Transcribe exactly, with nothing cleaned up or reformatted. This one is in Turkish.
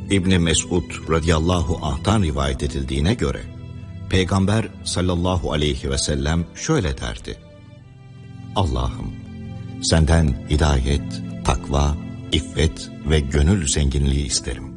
İbni Mesud radıyallahu anh'tan rivayet edildiğine göre, Peygamber sallallahu aleyhi ve sellem şöyle derdi: Allah'ım, senden hidayet, takva, iffet ve gönül zenginliği isterim.